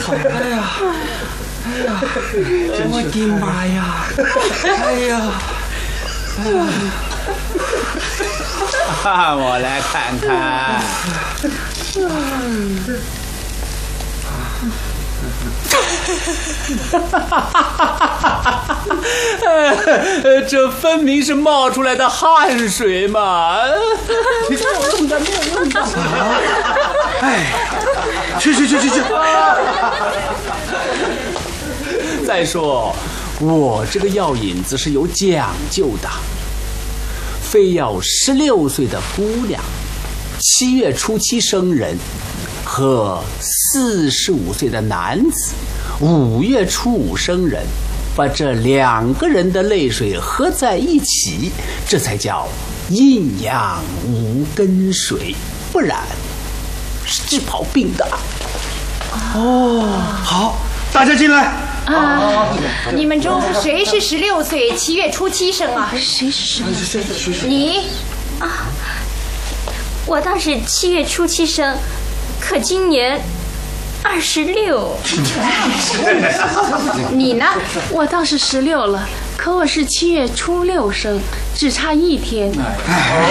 好，哎呀，我的妈呀，哎呀， 我来看看。这分明是冒出来的汗水嘛！ 没有用的，没有用的。哎，去！ 再说，我这个药引子是有讲究的，非要16岁的姑娘，7月初7生人，和45岁的男子5月初5生人，把这2个人的泪水合在一起，这才叫阴阳无根水，不然是治不好病的。 哦，好，大家进来。 你们中谁是16岁7月初7生啊？ 谁是16？ 你啊，我倒是7月初7生，可今年26。 你呢？ 我倒是16了，可我是7月初6生，只差1天。